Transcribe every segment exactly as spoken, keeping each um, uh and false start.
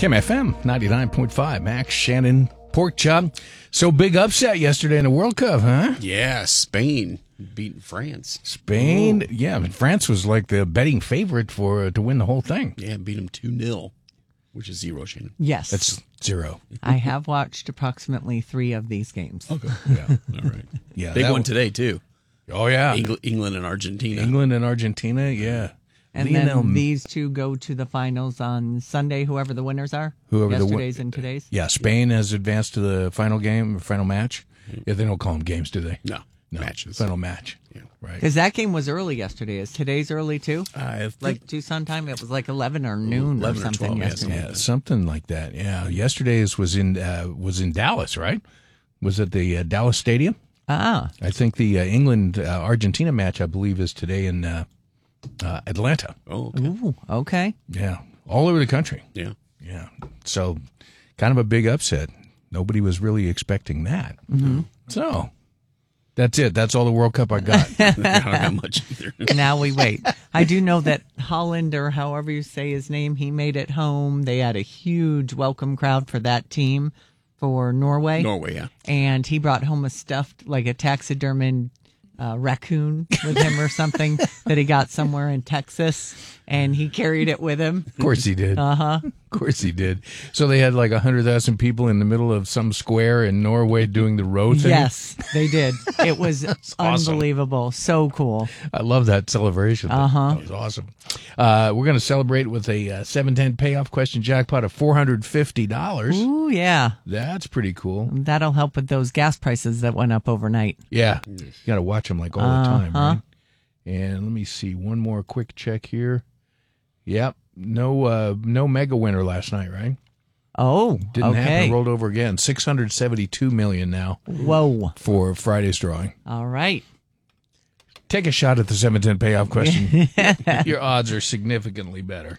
Kim F M ninety-nine point five. Max, Shannon, Pork Chop. So big upset yesterday in the World Cup, huh? Yeah, Spain beating France. Spain, oh. yeah. But France was like the betting favorite for uh, to win the whole thing. Yeah, beat them two nil, which is zero, Shannon. Yes. That's zero. I have watched approximately three of these games. Okay. Yeah. All right. Yeah. Big one was, today, too. Oh, yeah. England, England and Argentina. England and Argentina, yeah. And Lionel, then these two go to the finals on Sunday, whoever the winners are. Whoever Yesterday's the, and today's. Yeah, Spain has advanced to the final game, final match. Yeah, they don't call them games, do they? No, no. matches. Final match. Yeah. Right. Because that game was early yesterday. Is today's early too? Uh, like Tucson time? It was like eleven or noon eleven or something or twelve, yesterday. Yeah, something like that. Yeah, yesterday's was in uh, was in Dallas, right? Was it the uh, Dallas Stadium? Ah. I think the uh, England uh, Argentina match, I believe, is today in uh, uh, Atlanta. Oh, okay. Ooh, okay. Yeah, all over the country. Yeah. Yeah. So, kind of a big upset. Nobody was really expecting that. Mm-hmm. So, that's it. That's all the World Cup I got. I don't got much either. Now we wait. I do know that Holland, or however you say his name, he made it home. They had a huge welcome crowd for that team for Norway. Norway, yeah. And he brought home a stuffed, like a taxidermied uh, raccoon with him or something that he got somewhere in Texas. And he carried it with him. Of course he did. Uh-huh. Of course he did. So they had like one hundred thousand people in the middle of some square in Norway doing the row thing? Yes, they did. It was awesome. Unbelievable. So cool. I love that celebration. Uh-huh. That was awesome. Uh, we're going to celebrate with a uh, seven ten payoff question jackpot of four hundred fifty dollars. Ooh, yeah. That's pretty cool. That'll help with those gas prices that went up overnight. Yeah. You got to watch them like all uh-huh. the time, right? And let me see. One more quick check here. Yep. No uh, no mega winner last night, right? Oh, Didn't okay. happen. Rolled over again. six hundred seventy-two million dollars now. Whoa. For Friday's drawing. All right. Take a shot at the seven ten payoff question. Your odds are significantly better.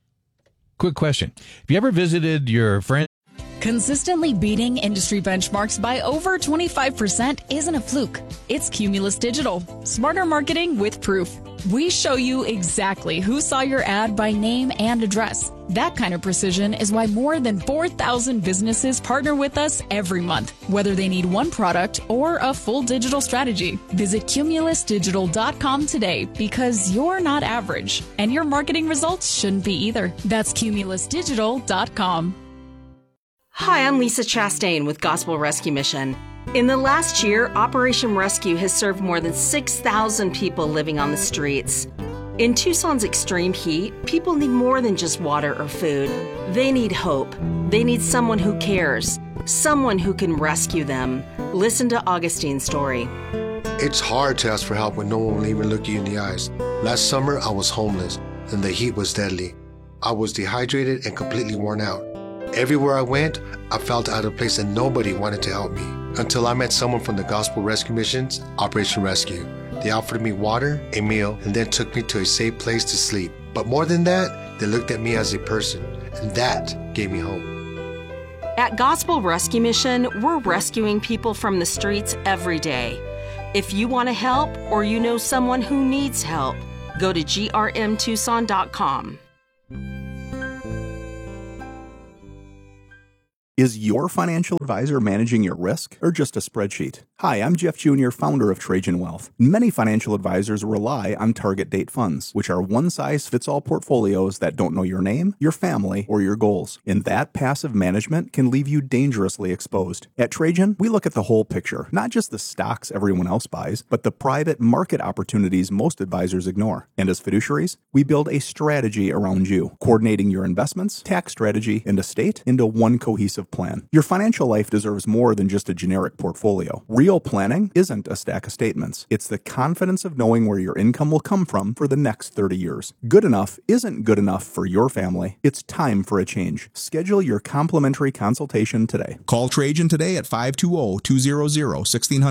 Quick question. Have you ever visited your friend? Consistently beating industry benchmarks by over twenty-five percent isn't a fluke. It's Cumulus Digital. Smarter marketing with proof. We show you exactly who saw your ad by name and address. That kind of precision is why more than four thousand businesses partner with us every month, whether they need one product or a full digital strategy. Visit cumulus digital dot com today, because you're not average, and your marketing results shouldn't be either. That's cumulus digital dot com. Hi, I'm Lisa Chastain with Gospel Rescue Mission. In the last year, Operation Rescue has served more than six thousand people living on the streets. In Tucson's extreme heat, people need more than just water or food. They need hope. They need someone who cares, someone who can rescue them. Listen to Augustine's story. It's hard to ask for help when no one will even look you in the eyes. Last summer, I was homeless, and the heat was deadly. I was dehydrated and completely worn out. Everywhere I went, I felt out of place and nobody wanted to help me. Until I met someone from the Gospel Rescue Mission's Operation Rescue. They offered me water, a meal, and then took me to a safe place to sleep. But more than that, they looked at me as a person, and that gave me hope. At Gospel Rescue Mission, we're rescuing people from the streets every day. If you want to help, or you know someone who needs help, go to G R M Tucson dot com. Is your financial advisor managing your risk or just a spreadsheet? Hi, I'm Jeff Junior, founder of Trajan Wealth. Many financial advisors rely on target date funds, which are one-size-fits-all portfolios that don't know your name, your family, or your goals. And that passive management can leave you dangerously exposed. At Trajan, we look at the whole picture, not just the stocks everyone else buys, but the private market opportunities most advisors ignore. And as fiduciaries, we build a strategy around you, coordinating your investments, tax strategy, and estate into one cohesive plan. Your financial life deserves more than just a generic portfolio. Real planning isn't a stack of statements. It's the confidence of knowing where your income will come from for the next thirty years. Good enough isn't good enough for your family. It's time for a change. Schedule your complimentary consultation today. Call Trajan today at five two zero, two zero zero, one six zero zero.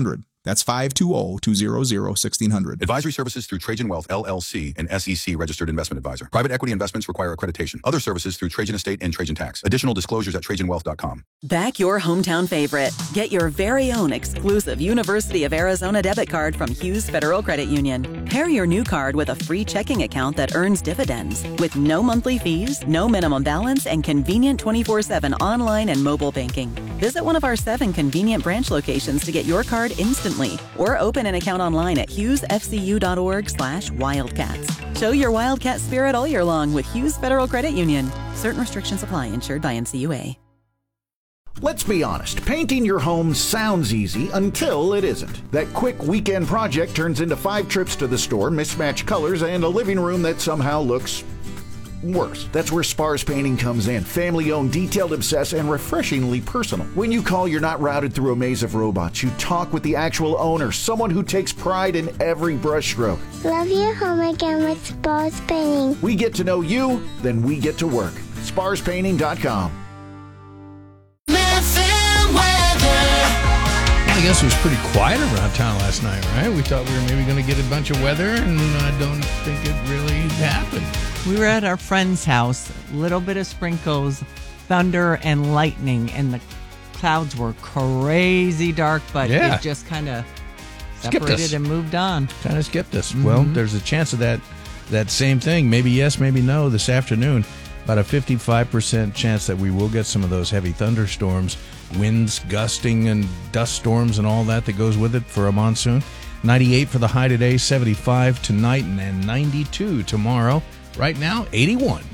That's five two zero, two zero zero, one six zero zero. Advisory services through Trajan Wealth, L L C, an S E C registered investment advisor. Private equity investments require accreditation. Other services through Trajan Estate and Trajan Tax. Additional disclosures at trajan wealth dot com. Back your hometown favorite. Get your very own exclusive University of Arizona debit card from Hughes Federal Credit Union. Pair your new card with a free checking account that earns dividends with no monthly fees, no minimum balance, and convenient twenty-four seven online and mobile banking. Visit one of our seven convenient branch locations to get your card instantly, or open an account online at hughes f c u dot org slash wildcats. Show your Wildcat spirit all year long with Hughes Federal Credit Union. Certain restrictions apply. Insured by N C U A. Let's be honest, painting your home sounds easy until it isn't. That quick weekend project turns into five trips to the store, mismatched colors, and a living room that somehow looks worse. That's where Spars Painting comes in. Family-owned, detailed, obsessed, and refreshingly personal. When you call, you're not routed through a maze of robots. You talk with the actual owner, someone who takes pride in every brushstroke. Love your home again with Spars Painting. We get to know you, then we get to work. spars painting dot com. I guess it was pretty quiet around town last night, right? We thought we were maybe going to get a bunch of weather, and I don't think it really happened. We were at our friend's house, a little bit of sprinkles, thunder and lightning, and the clouds were crazy dark, but Yeah. it just kind of Skipped separated us. and moved on. Kind of skipped us. Well, there's a chance of that that same thing. Maybe yes, maybe no this afternoon. About a fifty-five percent chance that we will get some of those heavy thunderstorms, winds gusting and dust storms and all that that goes with it for a monsoon. ninety-eight for the high today, seventy-five tonight, and then ninety-two tomorrow. Right now, eighty-one.